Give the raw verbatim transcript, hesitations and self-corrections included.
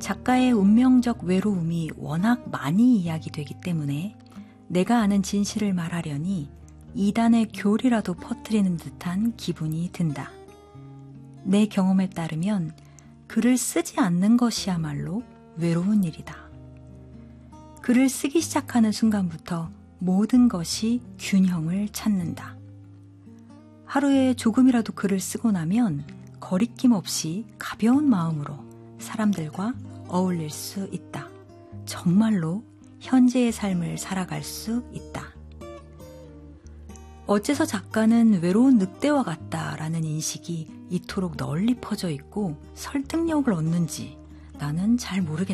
작가의 운명적 외로움이 워낙 많이 이야기되기 때문에 내가 아는 진실을 말하려니 이단의 교리라도 퍼뜨리는 듯한 기분이 든다. 내 경험에 따르면 글을 쓰지 않는 것이야말로 외로운 일이다. 글을 쓰기 시작하는 순간부터 모든 것이 균형을 찾는다. 하루에 조금이라도 글을 쓰고 나면 거리낌 없이 가벼운 마음으로 사람들과 어울릴 수 있다. 정말로 현재의 삶을 살아갈 수 있다. 어째서 작가는 외로운 늑대와 같다라는 인식이 이토록 널리 퍼져 있고 설득력을 얻는지 나는 잘 모르겠다.